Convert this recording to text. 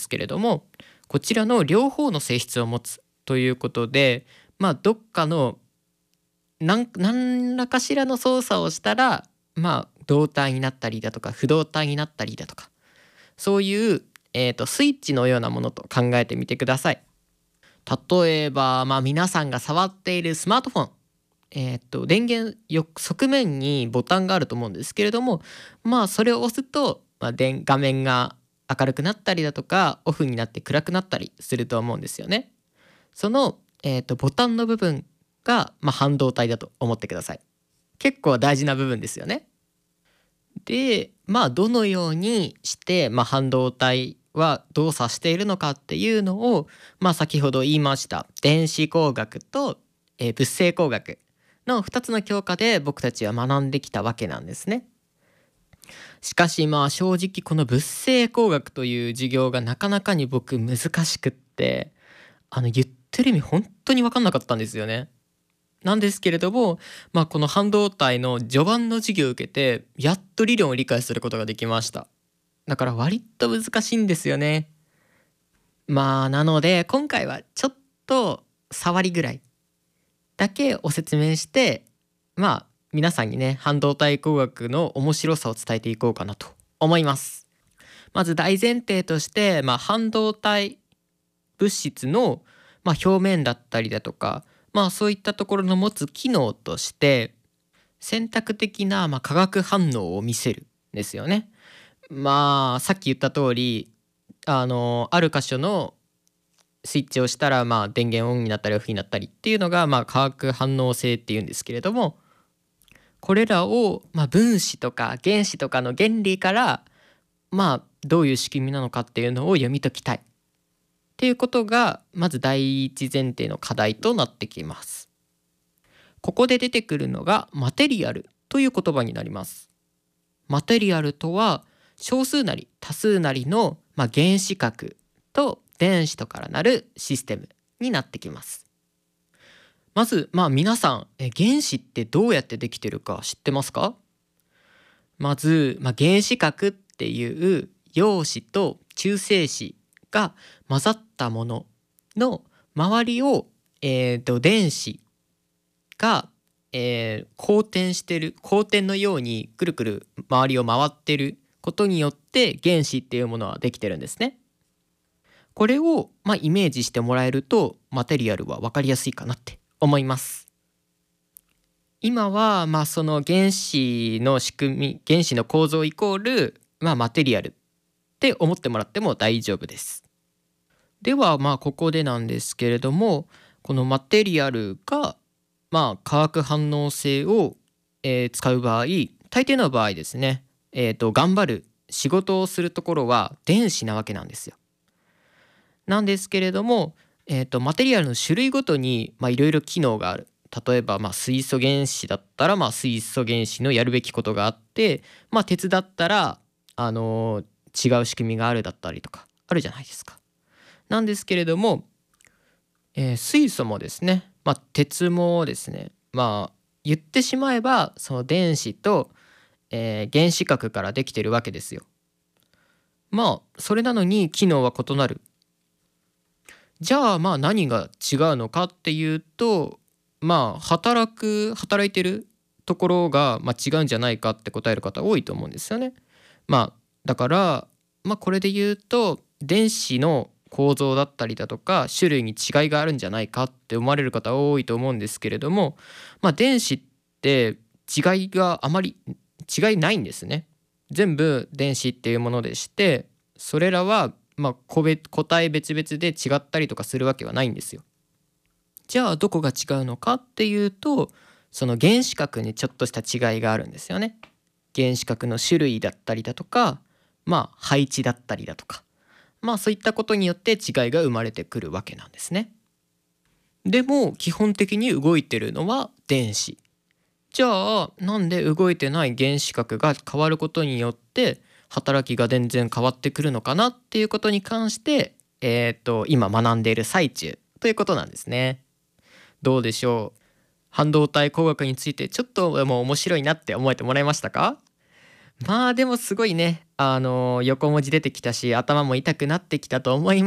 ですけれども、こちらの両方の性質を持つということで、どっかの何らかしらの操作をしたら、動体になったりだとか不動体になったりだとか、そういう、スイッチのようなものと考えてみてください。例えば、皆さんが触っているスマートフォン、電源側面にボタンがあると思うんですけれども、それを押すと、画面が明るくなったりだとかオフになって暗くなったりすると思うんですよね。その、ボタンの部分が、半導体だと思ってください。結構大事な部分ですよね。で、どのようにして、半導体は動作しているのかっていうのを、先ほど言いました電子工学と、物性工学の2つの教科で僕たちは学んできたわけなんですね。しかし正直この物性工学という授業がなかなかに僕難しくって、言ってる意味本当に分かんなかったんですよね。なんですけれども、この半導体の序盤の授業を受けてやっと理論を理解することができました。だから割と難しいんですよね。なので今回はちょっと触りぐらいだけお説明して、皆さんにね半導体工学の面白さを伝えていこうかなと思います。まず大前提として、半導体物質の、表面だったりだとか、そういったところの持つ機能として選択的な、化学反応を見せるんですよね。さっき言った通りある箇所のスイッチをしたら、電源オンになったりオフになったりっていうのが、化学反応性っていうんですけれども、これらを、分子とか原子とかの原理から、どういう仕組みなのかっていうのを読み解きたいっていうことがまず第一前提の課題となってきます。ここで出てくるのがマテリアルという言葉になります。マテリアルとは少数なり多数なりの、原子核と電子とからなるシステムになってきます。まず、皆さん原子ってどうやってできてるか知ってますか？まず、原子核っていう陽子と中性子が混ざったものの周りを、電子が、公転してる公転のようにくるくる周りを回ってることによって原子っていうものはできてるんですね。これを、イメージしてもらえるとマテリアルは分かりやすいかなって思います。今は、その原子の仕組み原子の構造イコール、マテリアルって思ってもらっても大丈夫です。ではここでなんですけれども、このマテリアルが化学反応性を、使う場合、大抵の場合ですね、頑張る仕事をするところは電子なわけなんですよ。なんですけれども、マテリアルの種類ごとにいろいろ機能がある。例えば、水素原子だったら、水素原子のやるべきことがあって、鉄だったら、違う仕組みがあるだったりとかあるじゃないですか。なんですけれども、水素もですね、鉄もですね、言ってしまえばその電子と、原子核からできてるわけですよ。それなのに機能は異なる。じゃあ何が違うのかっていうと、働いてるところが、違うんじゃないかって答える方多いと思うんですよね。だから、これで言うと電子の構造だったりだとか種類に違いがあるんじゃないかって思われる方多いと思うんですけれども、電子って違いがあまり違いないんですね。全部電子っていうものでして、それらは個体別々で違ったりとかするわけはないんですよ。じゃあどこが違うのかっていうと、その原子核にちょっとした違いがあるんですよね。原子核の種類だったりだとか、配置だったりだとか、そういったことによって違いが生まれてくるわけなんですね。でも基本的に動いてるのは電子。じゃあなんで動いてない原子核が変わることによって働きが全然変わってくるのかなっていうことに関して、今学んでいる最中ということなんですね。どうでしょう。半導体工学についてちょっとでも面白いなって思えてもらえましたか？ まあ、でもすごいね、横文字出てきたし、頭も痛くなってきたと思い